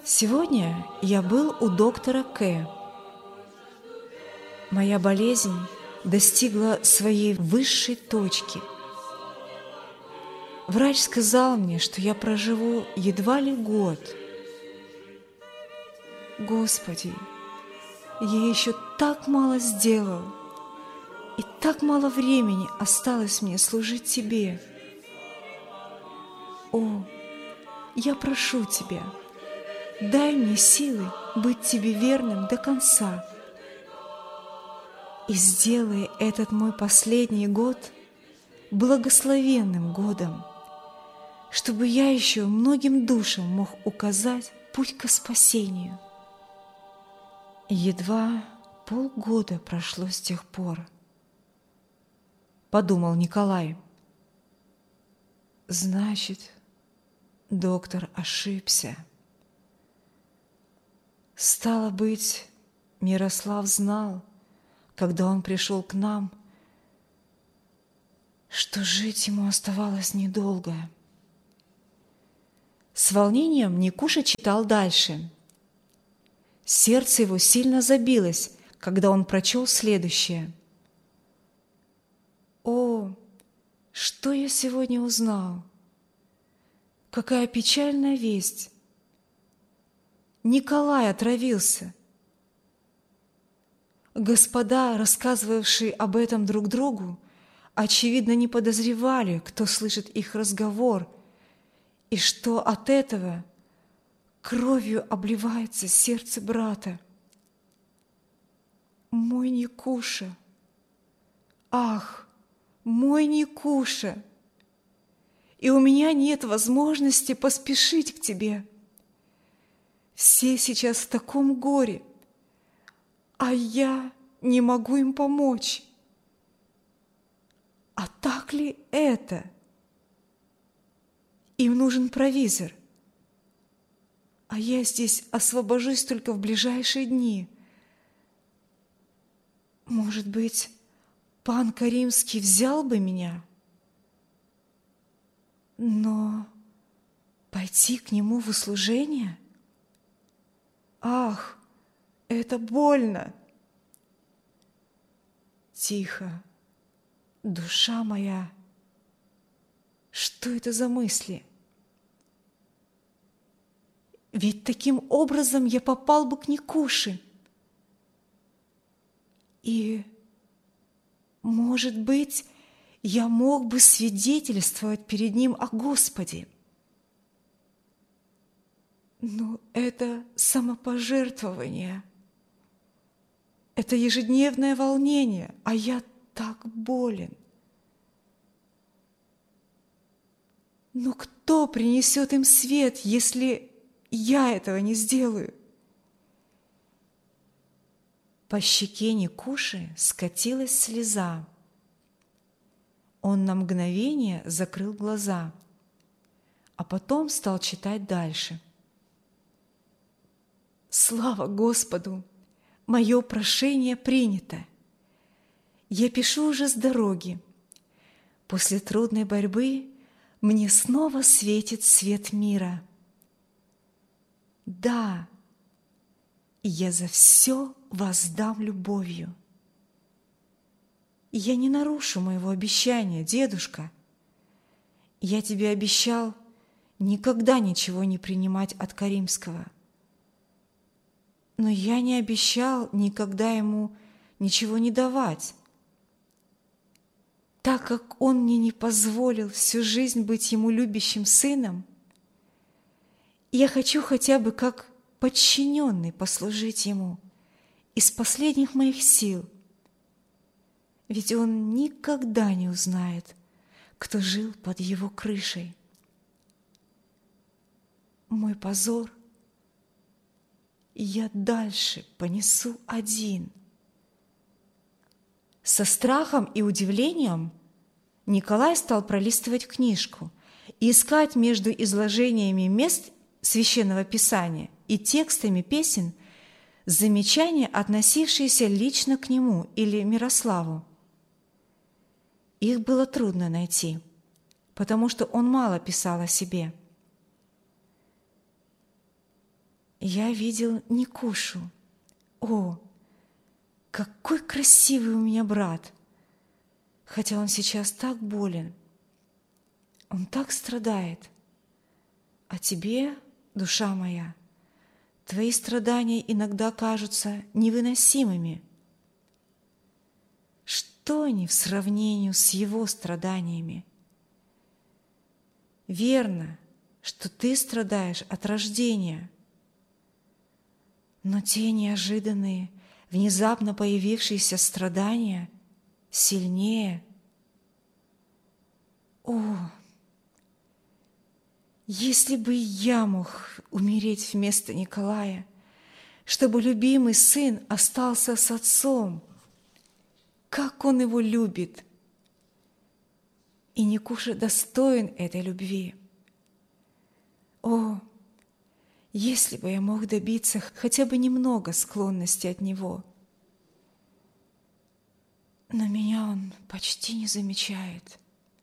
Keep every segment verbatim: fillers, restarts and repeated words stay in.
Сегодня я был у доктора К. Моя болезнь достигла своей высшей точки. Врач сказал мне, что я проживу едва ли год. Господи, я еще так мало сделал, и так мало времени осталось мне служить Тебе. О, я прошу Тебя, дай мне силы быть Тебе верным до конца и сделай этот мой последний год благословенным годом, чтобы я еще многим душам мог указать путь к спасению. Едва полгода прошло с тех пор, подумал Николай. Значит, доктор ошибся. Стало быть, Мирослав знал, когда он пришел к нам, что жить ему оставалось недолго. С волнением Никуша читал дальше. Сердце его сильно забилось, когда он прочел следующее. «О, что я сегодня узнал! Какая печальная весть! Николай отравился!» Господа, рассказывавшие об этом друг другу, очевидно, не подозревали, кто слышит их разговор, и что от этого кровью обливается сердце брата. Мой Никуша! Ах, мой Никуша! И у меня нет возможности поспешить к тебе. Все сейчас в таком горе, а я не могу им помочь. А так ли это? Им нужен провизор, а я здесь освобожусь только в ближайшие дни. Может быть, пан Каримский взял бы меня? Но пойти к нему в услужение? Ах, это больно! Тихо, душа моя, что это за мысли? Ведь таким образом я попал бы к Никуше. И, может быть, я мог бы свидетельствовать перед ним о Господе. Но это самопожертвование, это ежедневное волнение, а я так болен. Но кто принесет им свет, если я этого не сделаю? По щеке Никуши скатилась слеза. Он на мгновение закрыл глаза, а потом стал читать дальше. «Слава Господу! Мое прошение принято. Я пишу уже с дороги. После трудной борьбы мне снова светит свет мира. Да, я за все воздам любовью. Я не нарушу моего обещания, дедушка. Я тебе обещал никогда ничего не принимать от Каримского. Но я не обещал никогда ему ничего не давать, так как он мне не позволил всю жизнь быть ему любящим сыном. Я хочу хотя бы как подчиненный послужить ему из последних моих сил, ведь он никогда не узнает, кто жил под его крышей. Мой позор я дальше понесу один». Со страхом и удивлением Николай стал пролистывать книжку и искать между изложениями мест Священного Писания и текстами песен замечания, относившиеся лично к нему или Мирославу. Их было трудно найти, потому что он мало писал о себе. я видел Никушу. О, какой красивый у меня брат! Хотя он сейчас так болен, он так страдает. А тебе, душа моя, твои страдания иногда кажутся невыносимыми. Что они в сравнении с его страданиями? Верно, что ты страдаешь от рождения, но те неожиданные, внезапно появившиеся страдания сильнее. О, если бы я мог умереть вместо Николая, чтобы любимый сын остался с отцом, как он его любит! И Никуша достоин этой любви. О, если бы я мог добиться хотя бы немного склонности от него! Но меня он почти не замечает.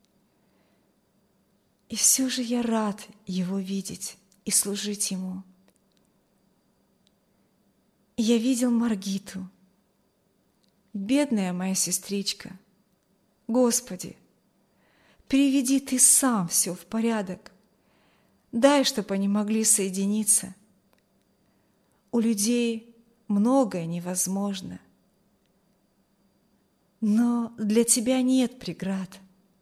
И все же я рад его видеть и служить ему. Я видел Маргиту, бедная моя сестричка. Господи, приведи Ты сам все в порядок. Дай, чтобы они могли соединиться. У людей многое невозможно, но для Тебя нет преград.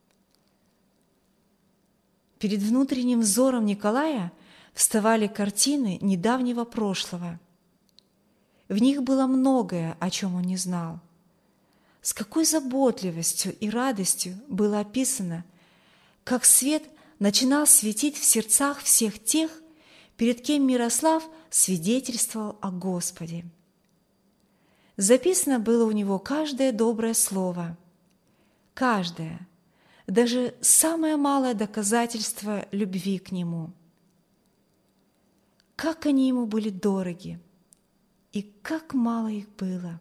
Перед внутренним взором Николая вставали картины недавнего прошлого. В них было многое, о чем он не знал. С какой заботливостью и радостью было описано, как свет начинал светить в сердцах всех тех, перед кем Мирослав свидетельствовал о Господе. Записано было у него каждое доброе слово, каждое, даже самое малое доказательство любви к Нему. Как они ему были дороги, и как мало их было.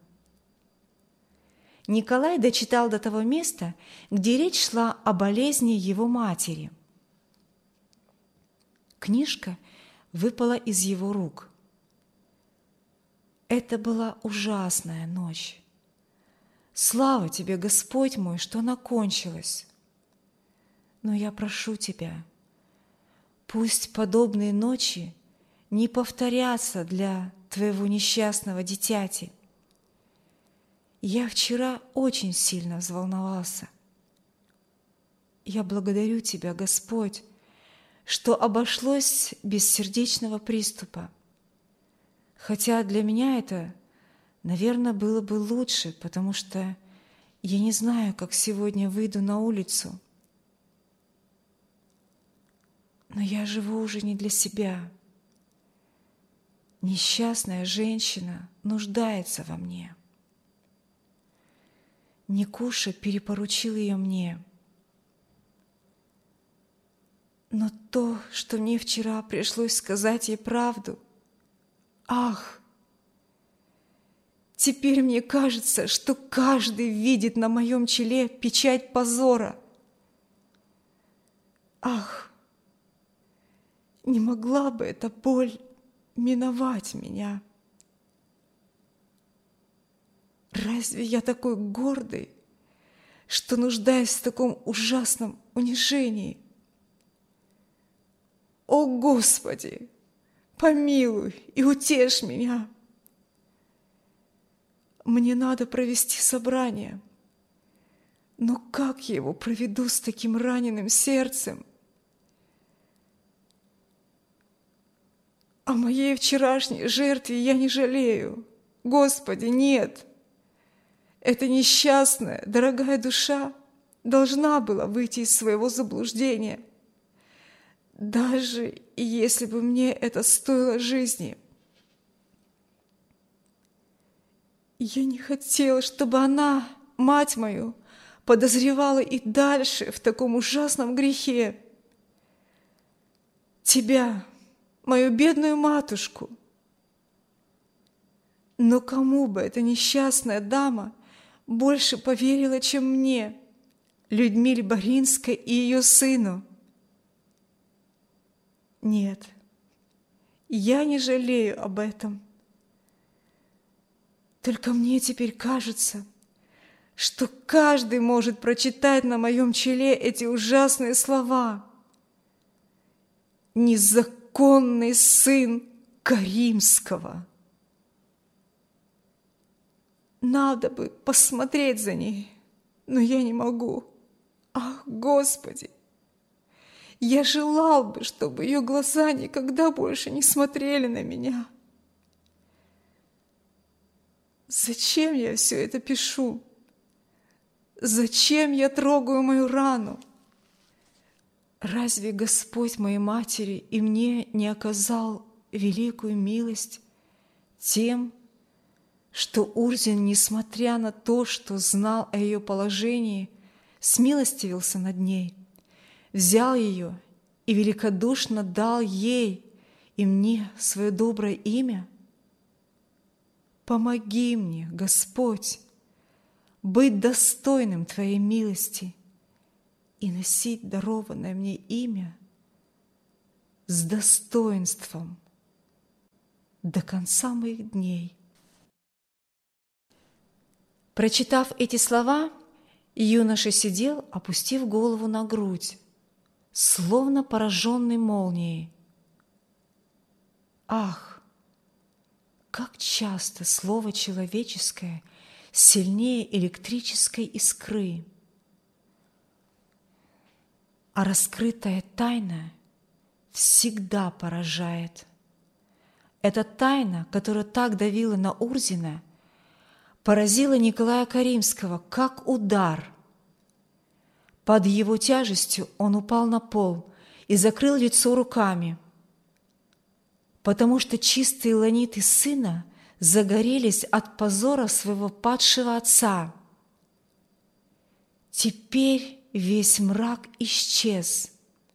Николай дочитал до того места, где речь шла о болезни его матери. Книжка выпала из его рук. Это была ужасная ночь. Слава Тебе, Господь мой, что она кончилась. Но я прошу Тебя, пусть подобные ночи не повторятся для Твоего несчастного дитяти. Я вчера очень сильно взволновался. Я благодарю Тебя, Господь, что обошлось без сердечного приступа. Хотя для меня это, наверное, было бы лучше, потому что я не знаю, как сегодня выйду на улицу. Но я живу уже не для себя. Несчастная женщина нуждается во мне. Никуша перепоручил ее мне. Но то, что мне вчера пришлось сказать ей правду, ах! Теперь мне кажется, что каждый видит на моем челе печать позора. Ах! Не могла бы эта боль миновать меня? Разве я такой гордый, что нуждаюсь в таком ужасном унижении? О, Господи, помилуй и утешь меня! Мне надо провести собрание, но как я его проведу с таким раненым сердцем? О моей вчерашней жертве я не жалею. Господи, нет! Эта несчастная, дорогая душа должна была выйти из своего заблуждения, даже если бы мне это стоило жизни. Я не хотела, чтобы она, мать мою, подозревала и дальше в таком ужасном грехе. Тебя, мою бедную матушку. Но кому бы эта несчастная дама больше поверила, чем мне, Людмиле Боринской и ее сыну? Нет, Я не жалею об этом. Только мне теперь кажется, что каждый может прочитать на моем челе эти ужасные слова. Незаконный сын Каримского. Надо бы посмотреть за ней, но я не могу. Ах, Господи! Я желал бы, чтобы ее глаза никогда больше не смотрели на меня. Зачем я все это пишу? Зачем я трогаю мою рану? Разве Господь моей матери и мне не оказал великую милость тем, что Урзин, несмотря на то, что знал о ее положении, смилостивился над ней, взял ее и великодушно дал ей и мне свое доброе имя? Помоги мне, Господь, быть достойным Твоей милости и носить дарованное мне имя с достоинством до конца моих дней. Прочитав эти слова, юноша сидел, опустив голову на грудь, словно пораженный молнией. Ах, как часто слово человеческое сильнее электрической искры! А раскрытая тайна всегда поражает. Эта тайна, которая так давила на Урзина, поразила Николая Каримского, как удар. Под его тяжестью он упал на пол и закрыл лицо руками, потому что чистые ланиты сына загорелись от позора своего падшего отца. Теперь весь мрак исчез.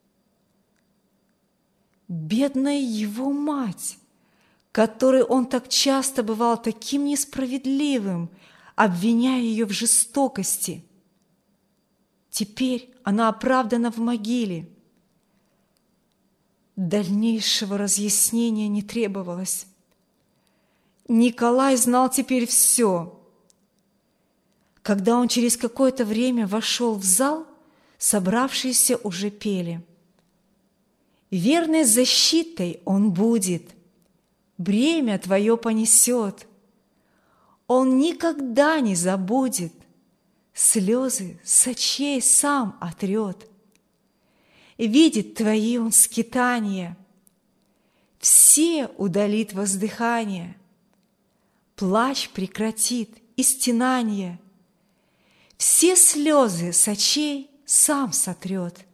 Бедная его мать, которой он так часто бывал таким несправедливым, обвиняя ее в жестокости. Теперь она оправдана в могиле. Дальнейшего разъяснения не требовалось. Николай знал теперь все. Когда он через какое-то время вошел в зал, собравшиеся уже пели. «Верной защитой он будет, бремя твое понесет, он никогда не забудет, слезы с очей сам отрет. Видит твои он скитания, все удалит воздыхание, плач прекратит и стенанье, все слезы с очей сам сотрет».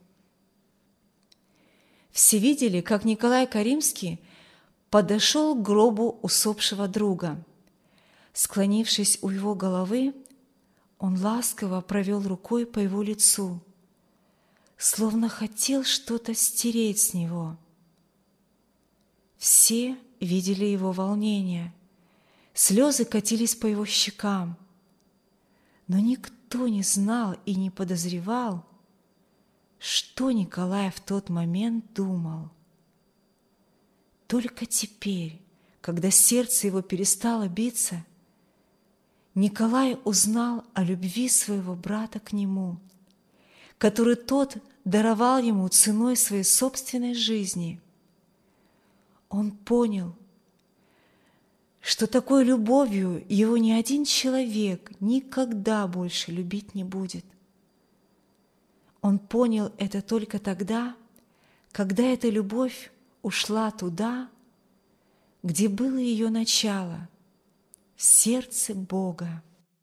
Все видели, как Николай Каримский подошел к гробу усопшего друга. Склонившись у его головы, он ласково провел рукой по его лицу, словно хотел что-то стереть с него. Все видели его волнение, слезы катились по его щекам, но никто не знал и не подозревал, что Николай в тот момент думал. Только теперь, когда сердце его перестало биться, Николай узнал о любви своего брата к нему, который тот даровал ему ценой своей собственной жизни. Он понял, что такой любовью его ни один человек никогда больше любить не будет. Он понял это только тогда, когда эта любовь ушла туда, где было ее начало, в сердце Бога.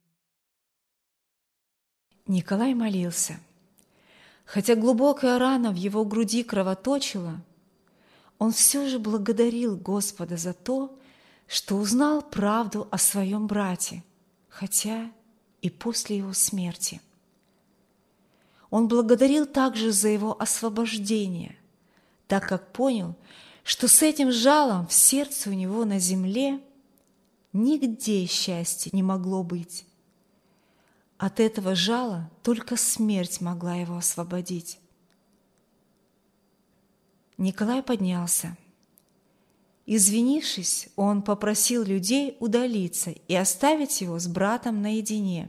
Николай молился. Хотя глубокая рана в его груди кровоточила, он все же благодарил Господа за то, что узнал правду о своем брате, хотя и после его смерти. Он благодарил также за его освобождение, так как понял, что с этим жалом в сердце у него на земле нигде счастья не могло быть. От этого жала только смерть могла его освободить. Николай поднялся Извинившись, он попросил людей удалиться и оставить его с братом наедине.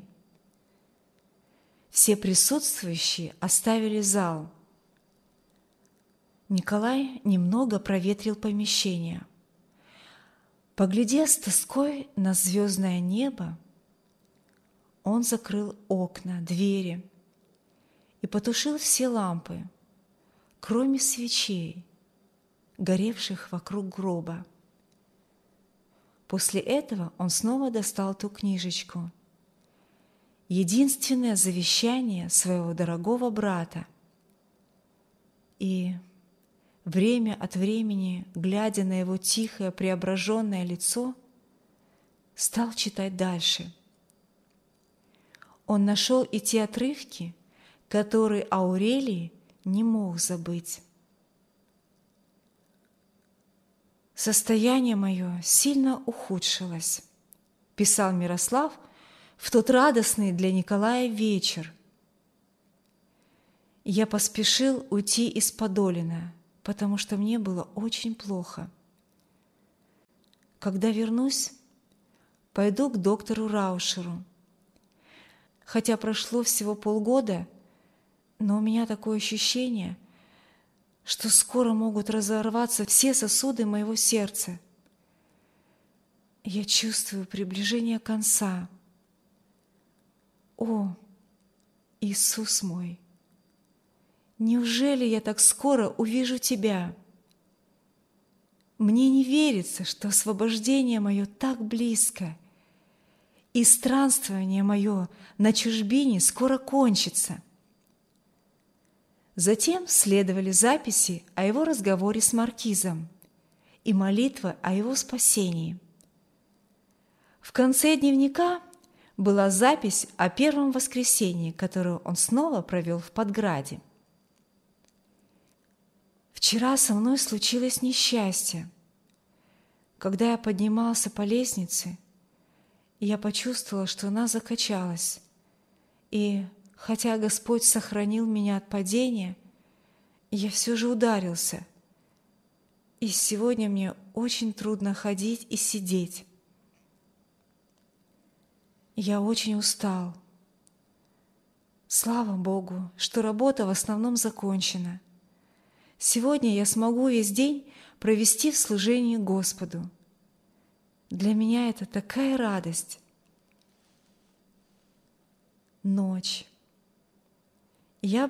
Все присутствующие оставили зал. Николай немного проветрил помещение. Поглядев с тоской на звездное небо, он закрыл окна, двери и потушил все лампы, кроме свечей, горевших вокруг гроба. После этого он снова достал ту книжечку, единственное завещание своего дорогого брата, и время от времени, глядя на его тихое преображенное лицо, стал читать дальше. Он нашел и те отрывки, которые Аурелий не мог забыть. «Состояние мое сильно ухудшилось», – писал Мирослав в тот радостный для Николая вечер. «Я поспешил уйти из Подолина, потому что мне было очень плохо. Когда вернусь, пойду к доктору Раушеру. Хотя прошло всего полгода, но у меня такое ощущение, что скоро могут разорваться все сосуды моего сердца. Я чувствую приближение конца. О, Иисус мой! Неужели я так скоро увижу Тебя? Мне не верится, что освобождение мое так близко, и странствование мое на чужбине скоро кончится». Затем следовали записи о его разговоре с маркизом и молитва о его спасении. В конце дневника была запись о первом воскресенье, которое он снова провел в Подграде. «Вчера со мной случилось несчастье. Когда я поднимался по лестнице, я почувствовала, что она закачалась, и, хотя Господь сохранил меня от падения, я все же ударился, и сегодня мне очень трудно ходить и сидеть. Я очень устал. Слава Богу, что работа в основном закончена. Сегодня я смогу весь день провести в служении Господу. Для меня это такая радость». Ночь. Я